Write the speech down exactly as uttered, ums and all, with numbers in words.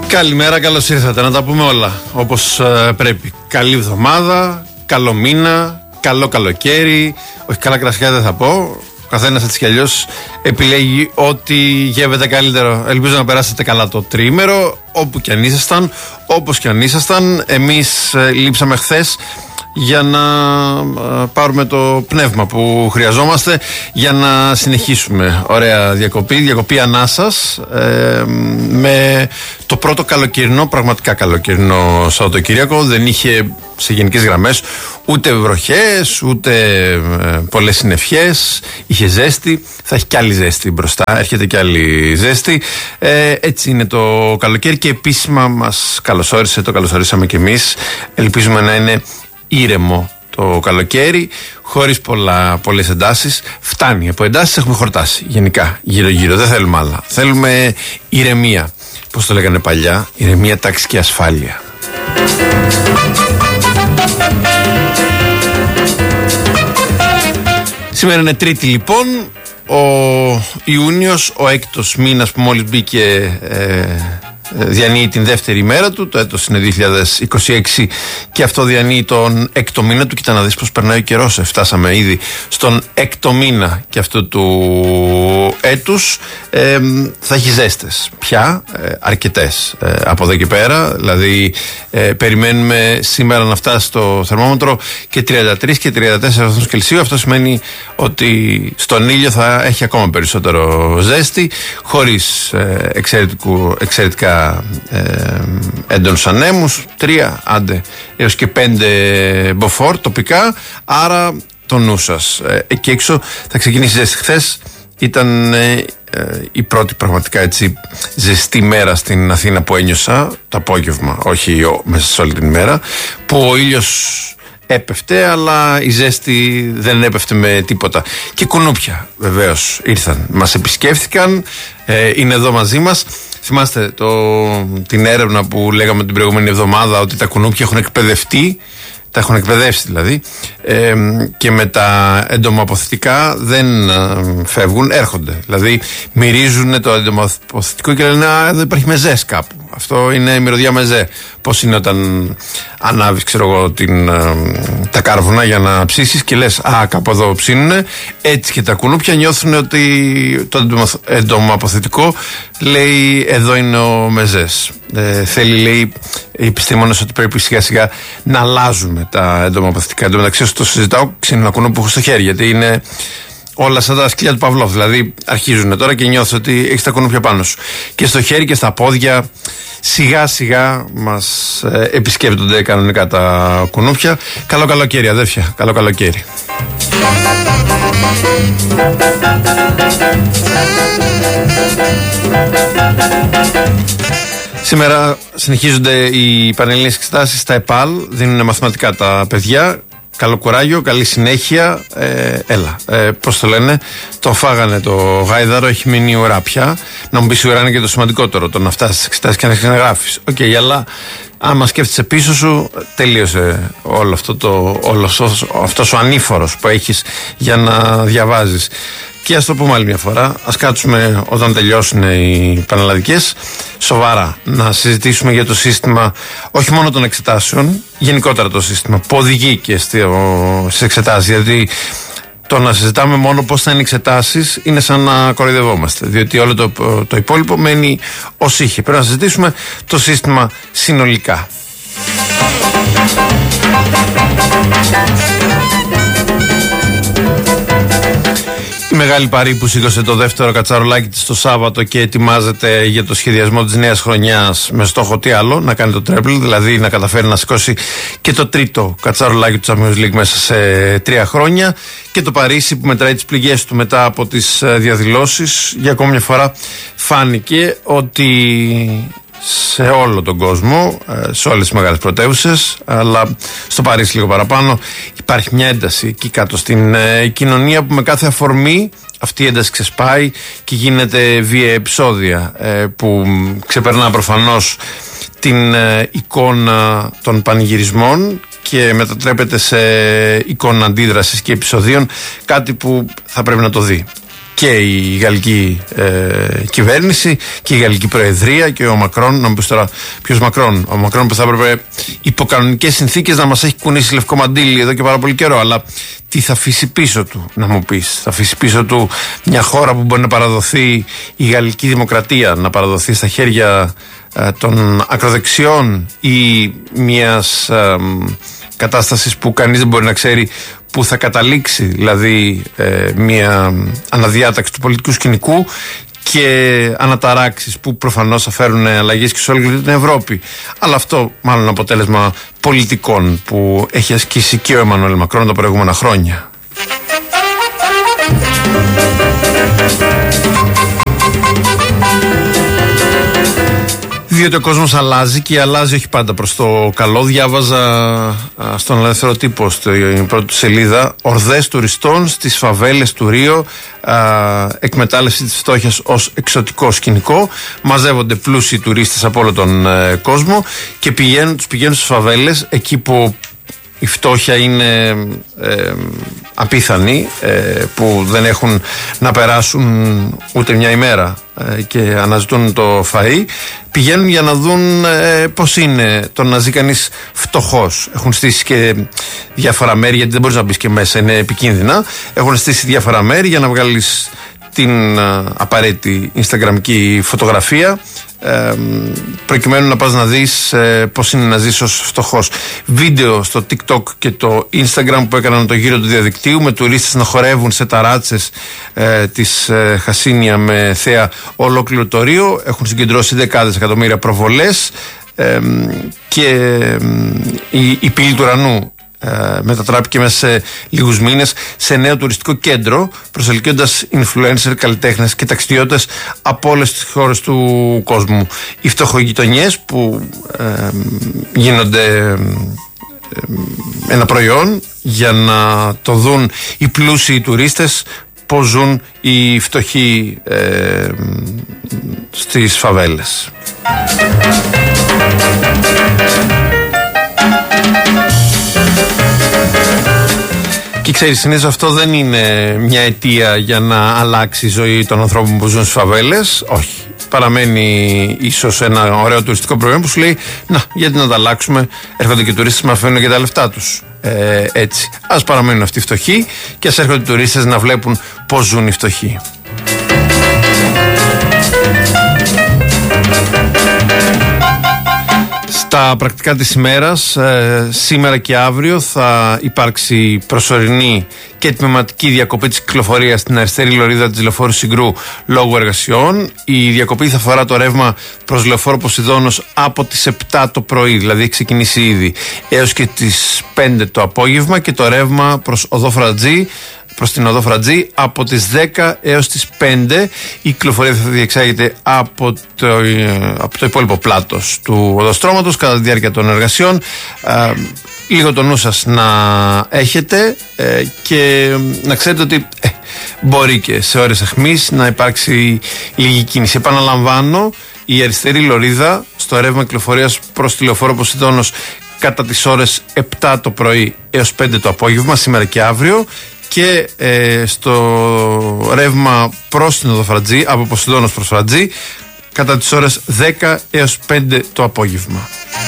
Καλημέρα, καλώς ήρθατε. Να τα πούμε όλα όπως ε, πρέπει. Καλή εβδομάδα, καλό μήνα, καλό καλοκαίρι. Όχι, καλά κρασιά δεν θα πω. Ο καθένας έτσι κι αλλιώς επιλέγει ό,τι γεύεται καλύτερο. Ελπίζω να περάσετε καλά το τριήμερο, όπου κι αν ήσασταν, όπως κι αν ήσασταν. Εμείς ε, λείψαμε χθες για να πάρουμε το πνεύμα που χρειαζόμαστε για να συνεχίσουμε. Ωραία διακοπή, διακοπή ανάσας, ε, με το πρώτο καλοκαιρινό, πραγματικά καλοκαιρινό Σαββατοκύριακο. Δεν είχε σε γενικές γραμμές ούτε βροχές, ούτε ε, πολλές συννεφιές. Είχε ζέστη, θα έχει κι άλλη ζέστη μπροστά, έρχεται κι άλλη ζέστη. Ε, έτσι είναι το καλοκαίρι και επίσημα μας καλωσόρισε, το καλωσορίσαμε κι εμείς. Ελπίζουμε να είναι ήρεμο το καλοκαίρι, χωρίς πολλά, πολλές εντάσεις. Φτάνει, από εντάσεις έχουμε χορτάσει γενικά γύρω-γύρω, δεν θέλουμε άλλα. Θέλουμε ηρεμία, πώς το λέγανε παλιά, ηρεμία, τάξη και ασφάλεια. Σήμερα είναι Τρίτη λοιπόν, ο Ιούνιος, ο έκτος μήνας που μόλις μπήκε, ε, διανύει την δεύτερη ημέρα του. Το έτος είναι δύο χιλιάδες είκοσι έξι και αυτό διανύει τον έκτο μήνα του. Κοίτα να δεις πως περνάει ο καιρός. Φτάσαμε ήδη στον έκτο μήνα και αυτού του έτους. Ε, θα έχει ζέστες πια, ε, αρκετές ε, από εδώ και πέρα. Δηλαδή ε, περιμένουμε σήμερα να φτάσει στο θερμόμετρο και τριάντα τρεις και τριάντα τέσσερα βαθμούς Κελσίου. Αυτό σημαίνει ότι στον ήλιο θα έχει ακόμα περισσότερο ζέστη, χωρίς ε, εξαιρετικά Ε, έντονους ανέμους, τρία άντε έως και πέντε μποφόρ τοπικά, άρα το νου σας. Ε, εκεί έξω θα ξεκινήσει ζέστη. Χθες ήταν ε, ε, η πρώτη πραγματικά έτσι ζεστή μέρα στην Αθήνα που ένιωσα, το απόγευμα, όχι ο, μέσα σε όλη την ημέρα, που ο ήλιος έπεφτε, αλλά η ζέστη δεν έπεφτε με τίποτα. Και κουνούπια βεβαίως ήρθαν, μας επισκέφθηκαν, ε, είναι εδώ μαζί μας. Θυμάστε το, την έρευνα που λέγαμε την προηγούμενη εβδομάδα, ότι τα κουνούπια έχουν εκπαιδευτεί, τα έχουν εκπαιδεύσει δηλαδή, ε, και με τα εντομοαποθητικά δεν ε, φεύγουν, έρχονται. Δηλαδή μυρίζουν το εντομοαποθητικό και λένε «Α, εδώ υπάρχει μεζές κάπου». Αυτό είναι μυρωδιά μεζέ. Πώς είναι όταν ανάβεις, ξέρω εγώ, την, ε, τα κάρβουνα για να ψήσεις και λες «Α, κάπου εδώ ψήνουνε». Έτσι και τα κουνούπια νιώθουν ότι το εντομοαποθητικό λέει «εδώ είναι ο μεζές». Ε, θέλει, λέει, οι επιστήμονες ότι πρέπει σιγά σιγά να αλλάζουμε τα εντομοαποθητικά. Εν τω μεταξύ, όσο το συζητάω, ξύνω ένα κουνό που έχω στο χέρι, γιατί είναι όλα σαν τα σκυλιά του Παυλόφ. Δηλαδή αρχίζουν τώρα και νιώθω ότι έχεις τα κουνούπια πάνω σου. Και στο χέρι και στα πόδια σιγά σιγά μας ε, επισκέπτονται κανονικά τα κουνούπια. Καλό καλοκαίρι, αδέρφια. Καλό καλοκαίρι. Σήμερα συνεχίζονται οι πανελληνίες εξετάσεις στα ΕΠΑΛ, δίνουν μαθηματικά τα παιδιά. Καλό κουράγιο, καλή συνέχεια. Ε, έλα, ε, πώς το λένε, το φάγανε το γάιδαρο, έχει μείνει η ουρά πια. Να μου πεις η ουρά είναι και το σημαντικότερο, το να φτάσεις στις εξετάσεις και να ξαναγράφεις. Οκ, okay, αλλά άμα σκέφτεσαι πίσω σου, τελείωσε όλο αυτό το, όλος αυτός ο ανήφορος που έχεις για να διαβάζεις. Και ας το πούμε άλλη μια φορά, ας κάτσουμε όταν τελειώσουν οι πανελλαδικές σοβαρά να συζητήσουμε για το σύστημα, όχι μόνο των εξετάσεων, γενικότερα το σύστημα που οδηγεί και στις εξετάσεις. Γιατί το να συζητάμε μόνο πώς θα είναι οι εξετάσεις είναι σαν να κοροϊδευόμαστε, διότι όλο το, το υπόλοιπο μένει ως είχε. Πρέπει να συζητήσουμε το σύστημα συνολικά. Η μεγάλη Παρή που σήκωσε το δεύτερο κατσαρολάκι της το Σάββατο και ετοιμάζεται για το σχεδιασμό της νέας χρονιάς με στόχο τι άλλο, να κάνει το τρέμπλ, δηλαδή να καταφέρει να σηκώσει και το τρίτο κατσαρολάκι του Champions League μέσα σε τρία χρόνια. Και το Παρίσι που μετράει τις πληγές του μετά από τις διαδηλώσεις, για ακόμη μια φορά φάνηκε ότι σε όλο τον κόσμο, σε όλες τις μεγάλες πρωτεύουσες, αλλά στο Παρίσι λίγο παραπάνω, υπάρχει μια ένταση εκεί κάτω στην ε, κοινωνία που με κάθε αφορμή αυτή η ένταση ξεσπάει και γίνεται βία επεισόδια ε, που ξεπερνά προφανώς την ε, εικόνα των πανηγυρισμών και μετατρέπεται σε εικόνα αντίδρασης και επεισοδίων, κάτι που θα πρέπει να το δει και η γαλλική ε, κυβέρνηση και η γαλλική προεδρία και ο Μακρόν. Να μου πεις τώρα ποιος Μακρόν? Ο Μακρόν που θα έπρεπε υπό κανονικές συνθήκες να μας έχει κουνήσει λευκό μαντίλι εδώ και πάρα πολύ καιρό. Αλλά τι θα αφήσει πίσω του, να μου πεις? Θα αφήσει πίσω του μια χώρα που μπορεί να παραδοθεί η γαλλική δημοκρατία, να παραδοθεί στα χέρια ε, των ακροδεξιών ή μιας ε, κατάστασης που κανείς δεν μπορεί να ξέρει που θα καταλήξει, δηλαδή ε, μια αναδιάταξη του πολιτικού σκηνικού και αναταράξεις που προφανώς θα φέρουν αλλαγές και σε όλη την Ευρώπη. Αλλά αυτό μάλλον αποτέλεσμα πολιτικών που έχει ασκήσει και ο Εμμανουέλ Μακρόν τα προηγούμενα χρόνια. Διότι ο κόσμος αλλάζει και αλλάζει όχι πάντα προς το καλό. Διάβαζα α, στον Ελεύθερο Τύπο στην πρώτη σελίδα ορδές τουριστών στις φαβέλες του Ρίο, α, εκμετάλλευση της φτώχειας ως εξωτικό σκηνικό. Μαζεύονται πλούσιοι τουρίστες από όλο τον ε, κόσμο και πηγαίνουν, τους πηγαίνουν στις φαβέλες εκεί που η φτώχεια είναι ε, απίθανη, ε, που δεν έχουν να περάσουν ούτε μια ημέρα ε, και αναζητούν το φαΐ. Πηγαίνουν για να δουν ε, πώς είναι το να ζει κανείς φτωχός. Έχουν στήσει και διάφορα μέρη, γιατί δεν μπορείς να μπεις και μέσα, είναι επικίνδυνα. Έχουν στήσει διάφορα μέρη για να βγάλεις την α, απαραίτητη instagramική φωτογραφία, ε, προκειμένου να πας να δεις ε, πώς είναι να ζεις ως φτωχός. Βίντεο στο TikTok και το Instagram που έκαναν το γύρο του διαδικτύου, με τουρίστες να χορεύουν σε ταράτσες ε, της ε, Χασίνια με θέα ολόκληρο το Ρίο. Έχουν συγκεντρώσει δεκάδες εκατομμύρια προβολές ε, και ε, η, η πύλη του ουρανού Ε, μετατράπηκε μέσα σε λίγους μήνες σε νέο τουριστικό κέντρο, προσελκύοντας influencer, καλλιτέχνες και ταξιδιώτες από όλες τις χώρες του κόσμου. Οι φτωχογειτονιές που ε, γίνονται ε, ένα προϊόν για να το δουν οι πλούσιοι τουρίστες πώς ζουν οι φτωχοί ε, στις φαβέλες. Και ξέρεις, συνήθως αυτό δεν είναι μια αιτία για να αλλάξει η ζωή των ανθρώπων που ζουν στις φαβέλες. Όχι. Παραμένει ίσως ένα ωραίο τουριστικό προϊόν που σου λέει, να, γιατί να τα αλλάξουμε? Έρχονται και οι τουρίστες να αφήνουν και τα λεφτά τους. Ε, έτσι. Ας παραμένουν αυτοί οι φτωχοί και ας έρχονται οι τουρίστες να βλέπουν πώς ζουν οι φτωχοί. Στα πρακτικά της ημέρας, ε, σήμερα και αύριο θα υπάρξει προσωρινή και τμηματική διακοπή της κυκλοφορίας στην αριστερή λωρίδα της Λεωφόρου Συγκρού λόγω εργασιών. Η διακοπή θα αφορά το ρεύμα προς Λεωφόρο Ποσειδώνος από τις επτά το πρωί, δηλαδή έχει ξεκινήσει ήδη, έως και τις πέντε το απόγευμα, και το ρεύμα προς Οδό Φρατζή, προς την Οδό Φρατζή από τις δέκα έως τις πέντε. Η κυκλοφορία θα διεξάγεται από το, από το υπόλοιπο πλάτος του οδοστρώματος κατά τη διάρκεια των εργασιών. Ε, λίγο το νου σας να έχετε ε, και να ξέρετε ότι ε, μπορεί και σε ώρες αιχμής να υπάρξει λίγη κίνηση. Επαναλαμβάνω, η αριστερή λωρίδα στο ρεύμα κυκλοφορίας προς τη Λεωφόρο Ποσειδώνος κατά τις ώρες επτά το πρωί έως πέντε το απόγευμα, σήμερα και αύριο, και ε, στο ρεύμα προς την Οδό Φρατζή, από Ποσειδώνος προς Φρατζή, κατά τις ώρες δέκα έως πέντε το απόγευμα.